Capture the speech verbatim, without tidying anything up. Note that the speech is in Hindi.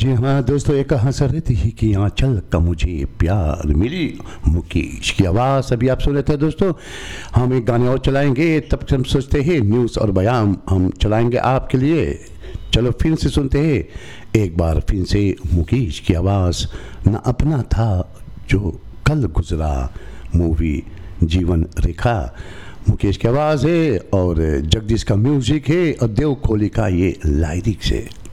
जी हाँ दोस्तों, एक हसरत ही की आंचल का मुझे प्यार मिली, मुकेश की आवाज़ अभी आप सुन रहे थे दोस्तों। हम एक गाने और चलाएंगे, तब तक हम सोचते हैं न्यूज़ और बयान हम चलाएंगे आपके लिए। चलो फिर से सुनते हैं एक बार फिर से मुकेश की आवाज़। न अपना था जो कल गुजरा, मूवी जीवन रेखा। मुकेश की आवाज़ है और जगदीश का म्यूज़िक है और देव कोहली का ये लाइरिक्स है।